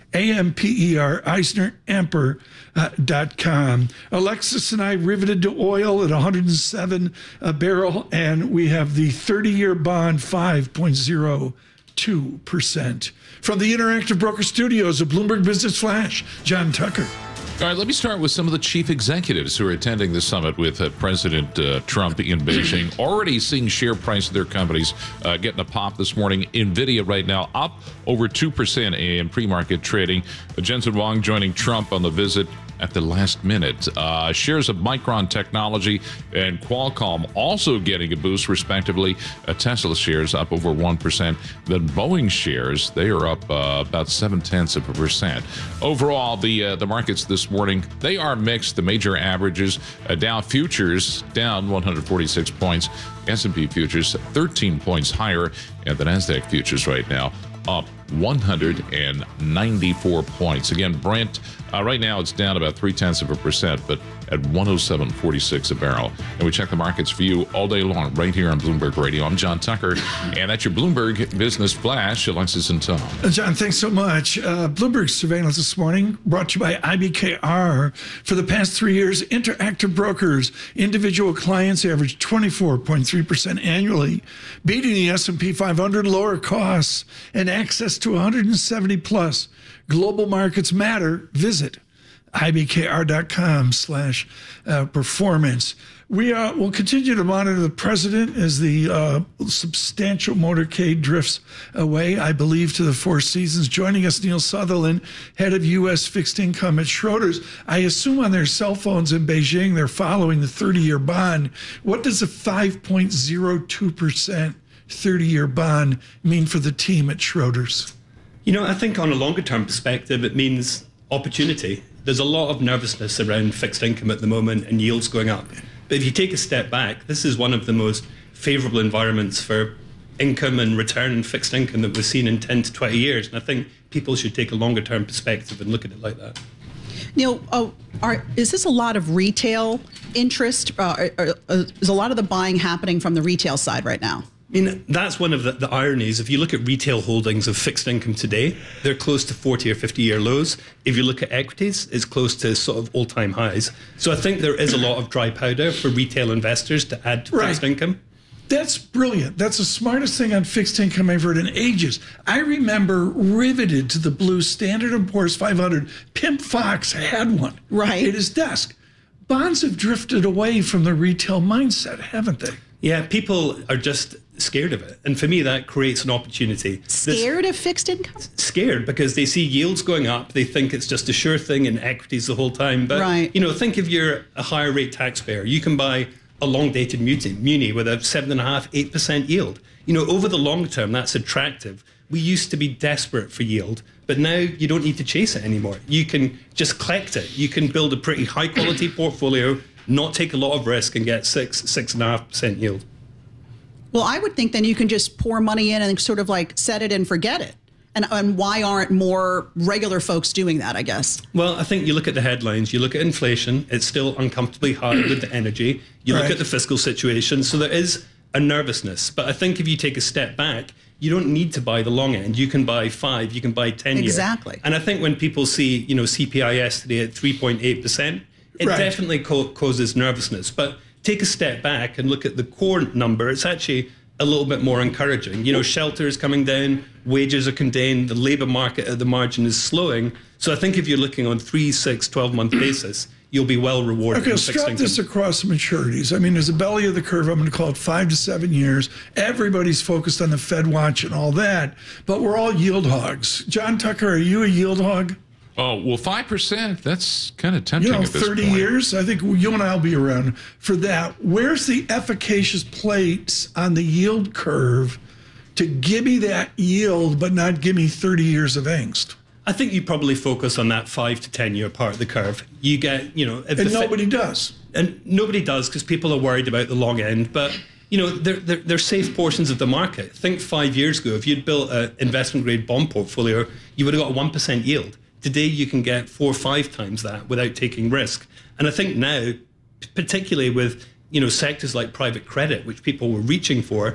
A M P E R, Eisner Amper dot com. Alexis and I riveted to oil at one hundred seven a barrel, and we have the thirty-year bond five point zero two percent. From the Interactive Broker Studios of Bloomberg Business Flash, John Tucker. All right, let me start with some of the chief executives who are attending the summit with uh, President uh, Trump in Beijing. Already seeing share price of their companies uh, getting a pop this morning. NVIDIA right now up over two percent in pre-market trading. Uh, Jensen Huang joining Trump on the visit at the last minute. Uh, shares of Micron Technology and Qualcomm also getting a boost, respectively. Uh, Tesla shares up over one percent. Then Boeing shares, they are up uh, about seven-tenths of a percent. Overall, the uh, the markets this morning, they are mixed. The major averages, uh, Dow futures down one hundred forty-six points. S and P futures thirteen points higher. And the NASDAQ futures right now up one hundred ninety-four points. Again, Brent, uh, right now it's down about three-tenths of a percent, but at one oh seven forty-six a barrel. And we check the markets for you all day long right here on Bloomberg Radio. I'm John Tucker, and that's your Bloomberg Business Flash, Alexis and Tom. Uh, John, thanks so much. Uh, Bloomberg surveillance this morning brought to you by I B K R. For the past three years, Interactive Brokers, individual clients averaged twenty-four point three percent annually, beating the S and P five hundred, lower costs, and access to one hundred seventy plus global markets matter. Visit I B K R dot com slash performance. We uh, will continue to monitor the president as the uh, substantial motorcade drifts away, I believe, to the Four Seasons. Joining us, Neil Sutherland, head of U S fixed income at Schroders. I assume on their cell phones in Beijing, they're following the thirty-year bond. What does a five point zero two percent thirty-year bond mean for the team at Schroders? You know, I think on a longer term perspective, it means opportunity. There's a lot of nervousness around fixed income at the moment and yields going up. But if you take a step back, this is one of the most favorable environments for income and return in fixed income that we've seen in ten to twenty years. And I think people should take a longer term perspective and look at it like that. Neil, oh, are, is this a lot of retail interest? Uh, are, are, is a lot of the buying happening from the retail side right now? I mean, that's one of the, the ironies. If you look at retail holdings of fixed income today, they're close to forty or fifty year lows. If you look at equities, it's close to sort of all-time highs. So I think there is a lot of dry powder for retail investors to add to right. fixed income. That's brilliant. That's the smartest thing on fixed income I've heard in ages. I remember riveted to the blue Standard and Poor's five hundred. Pimp Fox had one right at his desk. Bonds have drifted away from the retail mindset, haven't they? Yeah, people are just scared of it. And for me, that creates an opportunity. Scared this, of fixed income? Scared because they see yields going up. They think it's just a sure thing in equities the whole time. But, right. you know, think if you're a higher rate taxpayer, you can buy a long-dated muni with a seven point five, eight percent yield. You know, over the long term, that's attractive. We used to be desperate for yield, but now you don't need to chase it anymore. You can just collect it. You can build a pretty high-quality portfolio, not take a lot of risk, and get six, six and a half percent yield. Well, I would think then you can just pour money in and sort of like set it and forget it. And, and why aren't more regular folks doing that, I guess? Well, I think you look at the headlines, you look at inflation, it's still uncomfortably high with the energy. You look right. at the fiscal situation, so there is a nervousness. But I think if you take a step back, you don't need to buy the long end. You can buy five, you can buy ten years. Exactly. And I think when people see, you know, C P I S today at three point eight percent, it right. definitely co- causes nervousness. But take a step back and look at the core number. It's actually a little bit more encouraging. You know, shelter is coming down, wages are contained, the labour market at the margin is slowing. So I think if you're looking on three, six, twelve-month basis, you'll be well rewarded. Okay, in strap fixed income. this across maturities. I mean, there's a belly of the curve. I'm going to call it five to seven years. Everybody's focused on the Fed watch and all that, but we're all yield hogs. John Tucker, are you a yield hog? Oh, well, five percent, that's kind of tempting You know, at this thirty point. years, I think you and I will be around for that. Where's the efficacious place on the yield curve to give me that yield, but not give me thirty years of angst? I think you probably focus on that five to ten year part of the curve. You get, you know... If and the nobody fi- does. And nobody does because people are worried about the long end. But, you know, they're, they're, they're safe portions of the market. Think five years ago, if you'd built an investment grade bond portfolio, you would have got a one percent yield. Today, you can get four or five times that without taking risk. And I think now, particularly with, you know, sectors like private credit, which people were reaching for,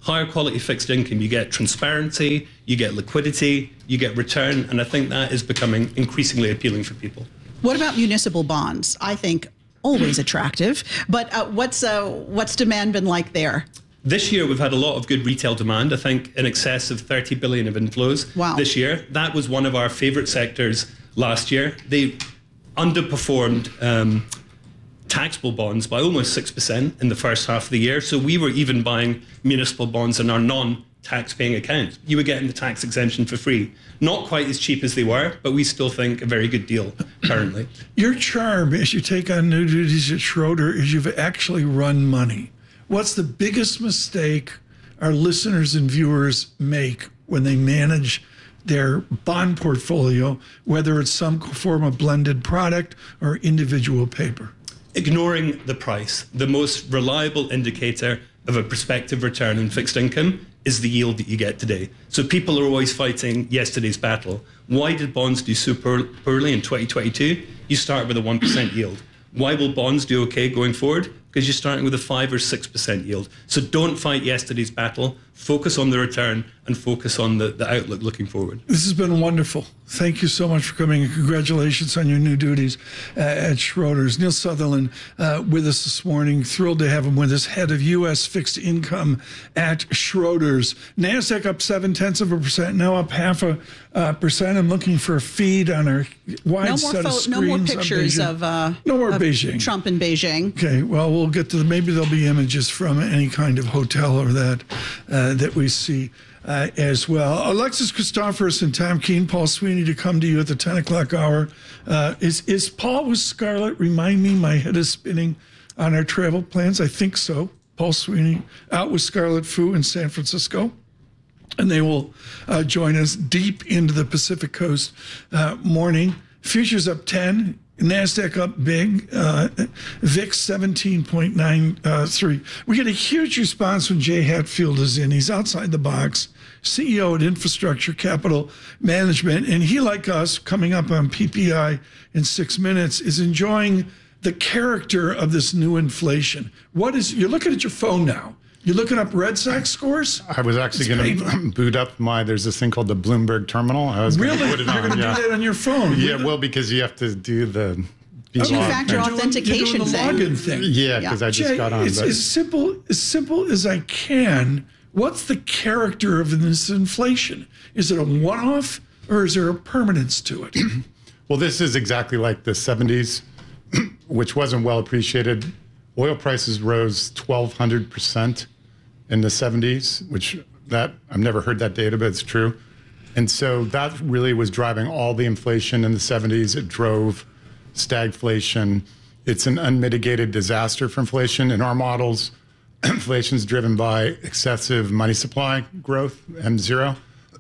higher quality fixed income, you get transparency, you get liquidity, you get return, and I think that is becoming increasingly appealing for people. What about municipal bonds? I think always attractive, but uh, what's uh, what's demand been like there? This year, we've had a lot of good retail demand, I think in excess of thirty billion of inflows wow. this year. That was one of our favorite sectors last year. They underperformed um, taxable bonds by almost six percent in the first half of the year. So we were even buying municipal bonds in our non-tax paying accounts. You were getting the tax exemption for free. Not quite as cheap as they were, but we still think a very good deal currently. Your charm as you take on new duties at Schroeder is you've actually run money. What's the biggest mistake our listeners and viewers make when they manage their bond portfolio, whether it's some form of blended product or individual paper? Ignoring the price. The most reliable indicator of a prospective return in fixed income is the yield that you get today. So people are always fighting yesterday's battle. Why did bonds do so poorly in twenty twenty-two? You start with a one percent yield. Why will bonds do okay going forward? Because you're starting with a five or six percent yield. So don't fight yesterday's battle. Focus on the return and focus on the, the outlook looking forward. This has been wonderful. Thank you so much for coming, and congratulations on your new duties uh, at Schroders. Neil Sutherland uh, with us this morning. Thrilled to have him with us, head of U S fixed income at Schroders. NASDAQ up seven tenths of a percent, now up half a uh, percent. I'm looking for a feed on our wide no set more of screens. No more pictures of, uh, no more of Beijing. Trump in Beijing. Okay, well, we'll get to the, maybe there'll be images from any kind of hotel or that uh, that we see. Uh, as well. Alexis Christoforous and Tom Keene, Paul Sweeney to come to you at the ten o'clock hour. Uh, is, is Paul with Scarlett? Remind me, my head is spinning on our travel plans. I think so. Paul Sweeney out with Scarlett Fu in San Francisco. And they will uh, join us deep into the Pacific Coast uh, morning. Futures up ten. NASDAQ up big, uh, V I X seventeen point nine three. We get a huge response when Jay Hatfield is in. He's outside the box, C E O at Infrastructure Capital Management, and he, like us, coming up on P P I in six minutes, is enjoying the character of this new inflation. What is, you're looking at your phone now. You're looking up Red Sox scores? I was actually going to boot up my, there's this thing called the Bloomberg Terminal. I was really? Gonna put it You're on, going to yeah. do that on your phone? Yeah, really? well, because you have to do the... Two-factor authentication you're doing the thing. login thing. Yeah, because yeah. I just Jay, got on. It's but... as simple, as simple as I can. What's the character of this inflation? Is it a one-off or is there a permanence to it? Well, this is exactly like the seventies, which wasn't well appreciated. Oil prices rose twelve hundred percent in the seventies, which that I've never heard that data, but it's true. And so that really was driving all the inflation in the seventies. It drove stagflation. It's an unmitigated disaster for inflation. In our models, inflation is driven by excessive money supply growth, M zero,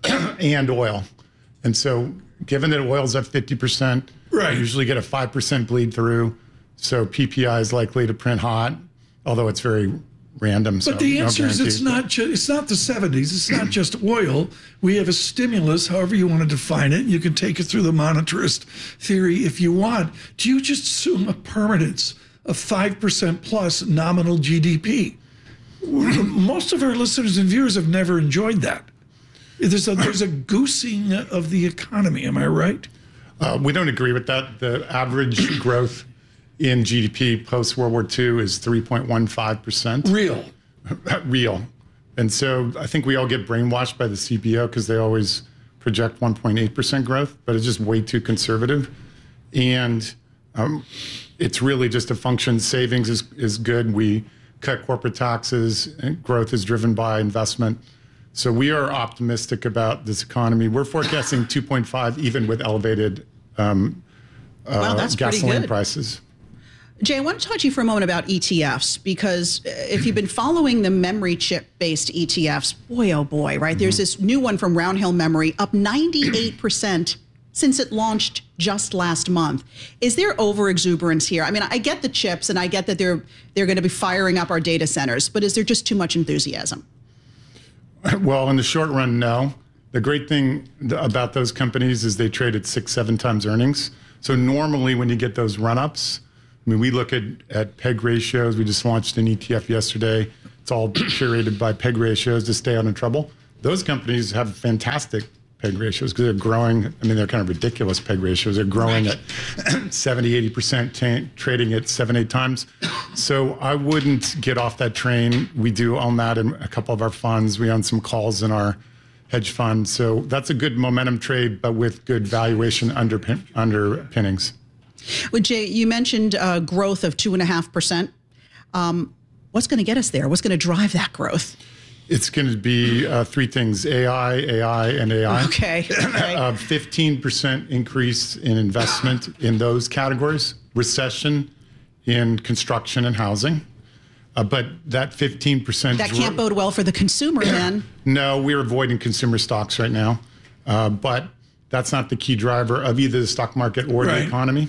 and oil. And so given that oil's up fifty percent, right. you usually get a five percent bleed through. So P P I is likely to print hot, although it's very random. But so the no answer is it's guarantees. not just it's not the seventies. It's not just oil. We have a stimulus, however you want to define it. You can take it through the monetarist theory if you want. Do you just assume a permanence of five percent plus nominal G D P? Most of our listeners and viewers have never enjoyed that. There's a, there's a goosing of the economy. Am I right? Uh, we don't agree with that. The average growth in G D P post-World War Two is three point one five percent. Real. Real. And so I think we all get brainwashed by the C B O because they always project one point eight percent growth, but it's just way too conservative. And um, it's really just a function. Savings is, is good. We cut corporate taxes, and growth is driven by investment. So we are optimistic about this economy. We're forecasting two point five even with elevated um, uh, wow, that's gasoline prices. Jay, I want to talk to you for a moment about E T Fs, because if you've been following the memory chip-based E T Fs, boy, oh boy, right? Mm-hmm. There's this new one from Round Hill Memory, up ninety-eight percent since it launched just last month. Is there over-exuberance here? I mean, I get the chips, and I get that they're they're going to be firing up our data centers, but is there just too much enthusiasm? Well, in the short run, no. The great thing about those companies is they trade at six, seven times earnings. So normally when you get those run-ups, I mean, we look at, at P E G ratios. We just launched an E T F yesterday. It's It's all curated by P E G ratios to stay out of trouble. Those companies have fantastic P E G ratios because they're growing. I mean, they're kind of ridiculous P E G ratios. They're growing right. at seventy, eighty percent, t- trading at seven, eight times. So I wouldn't get off that train. We do own that in a couple of our funds. We own some calls in our hedge fund. So that's a good momentum trade, but with good valuation underpin- underpinnings. Well, Jay, you mentioned uh, growth of two and a half percent. Um, what's going to get us there? What's going to drive that growth? It's going to be uh, three things: A I, A I, and A I. Okay. okay. A fifteen percent increase in investment in those categories. Recession in construction and housing. Uh, but that fifteen percent... That can't bode well for the consumer, then. No, we're avoiding consumer stocks right now. Uh, but that's not the key driver of either the stock market or right. the economy.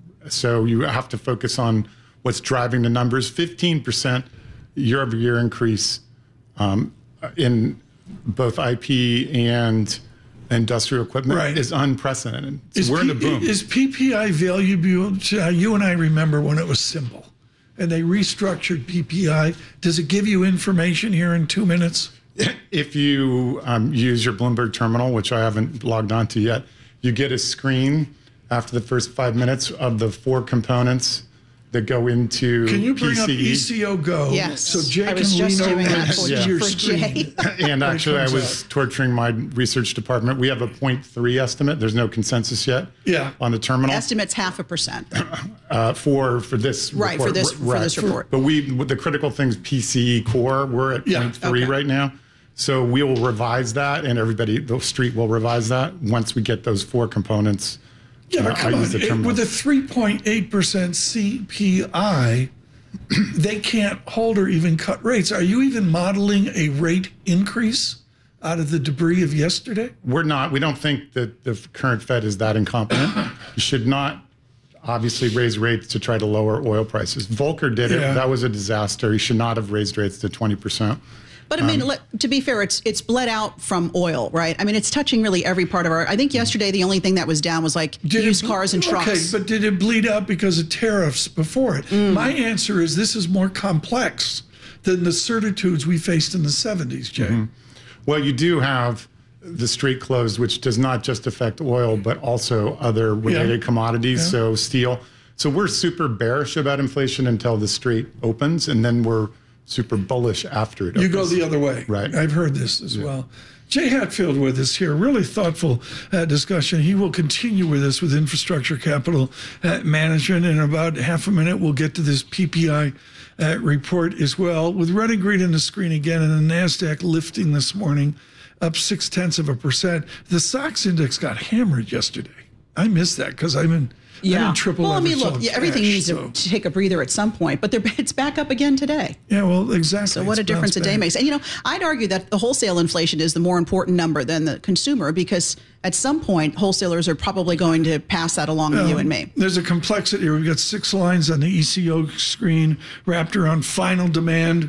So you have to focus on what's driving the numbers. fifteen percent year-over-year increase um, in both I P and industrial equipment right. is unprecedented. So is we're P- in the boom. Is P P I valuable? Uh, you and I remember when it was simple, and they restructured P P I. Does it give you information here in two minutes? If you um, use your Bloomberg terminal, which I haven't logged onto yet, you get a screen after the first five minutes of the four components that go into Can you bring P C E. up E C O Go? Yes. So Jay I was can just lean doing over that and for, see yeah. your for screen. Jay. And actually, I was out. torturing my research department. We have a zero point three estimate. There's no consensus yet yeah. on the terminal. Estimate's half a percent. Uh, for for this right report. for this for right. this report. But we with the critical things P C E core, we're at Yeah. zero point three Okay. right now. So we will revise that, and everybody, the street will revise that once we get those four components. Yeah, but uh, come I on. use the It- terminal. with a three point eight percent C P I, they can't hold or even cut rates. Are you even modeling a rate increase out of the debris of yesterday? We're not. We don't think that the current Fed is that incompetent. You should not obviously raise rates to try to lower oil prices. Volcker did Yeah. it. That was a disaster. He should not have raised rates to twenty percent. But I mean, Um, let, to be fair, it's it's bled out from oil, right? I mean, it's touching really every part of our. I think yesterday the only thing that was down was like Did used it- cars and trucks. Okay, but did it bleed out because of tariffs before it? Mm. My answer is this is more complex than the certitudes we faced in the seventies, Jay. Mhm. Well, you do have the street closed, which does not just affect oil, but also other related Yeah. commodities, Yeah. so steel. So we're super bearish about inflation until the street opens, and then we're super bullish after it opens. You go the other way. Right. I've heard this as Yeah. well. Jay Hatfield with us here. Really thoughtful uh, discussion. He will continue with us with Infrastructure Capital uh, Management. In about half a minute, we'll get to this P P I uh, report as well. With red and green on the screen again, and the NASDAQ lifting this morning, up six tenths of a percent. The S O X index got hammered yesterday. I missed that because I'm in, yeah. I'm in triple well, I mean, leverage look, yeah, everything cash, needs so. to take a breather at some point, but they're, it's back up again today. Yeah, well, exactly. So what It's a difference a bounced day back. makes. And, you know, I'd argue that the wholesale inflation is the more important number than the consumer because at some point, wholesalers are probably going to pass that along to you Um, and me. There's a complexity here. We've got six lines on the E C O screen wrapped around final demand,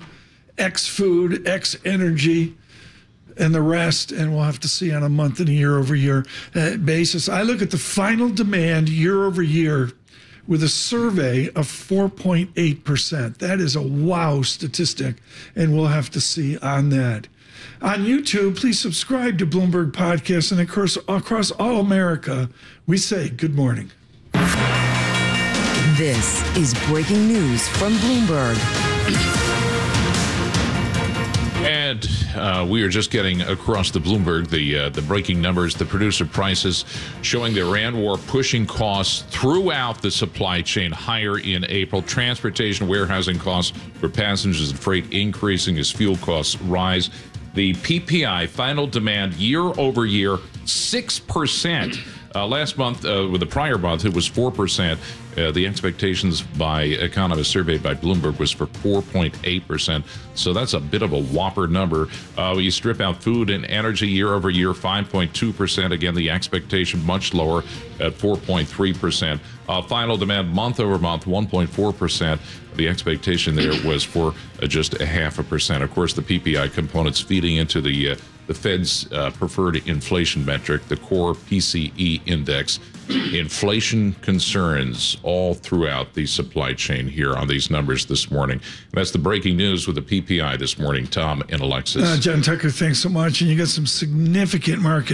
X food, X energy, and the rest. And we'll have to see on a month and a year over year uh, basis. I look at the final demand year over year with a survey of four point eight percent. That is a wow statistic, and we'll have to see on that. On YouTube, please subscribe to Bloomberg Podcast, and of course, across all America, we say good morning. This is breaking news from Bloomberg. And uh, we are just getting across the Bloomberg the uh, the breaking numbers, the producer prices showing the Iran war pushing costs throughout the supply chain higher in April. Transportation, warehousing costs for passengers and freight increasing as fuel costs rise. The P P I, final demand, year over year, six percent. Uh, last month, uh, with the prior month, it was four percent. Uh, the expectations by economists surveyed by Bloomberg was for four point eight percent. So that's a bit of a whopper number. Uh, when you strip out food and energy year over year, five point two percent. Again, the expectation much lower at four point three percent. Uh, final demand month over month, one point four percent. The expectation there was for uh, just a half a percent. Of course, the P P I components feeding into the uh, the Fed's uh, preferred inflation metric, the core P C E index. Inflation concerns all throughout the supply chain here on these numbers this morning. That's the breaking news with the P P I this morning. Tom and Alexis. Uh, John Tucker, thanks so much. And you got some significant market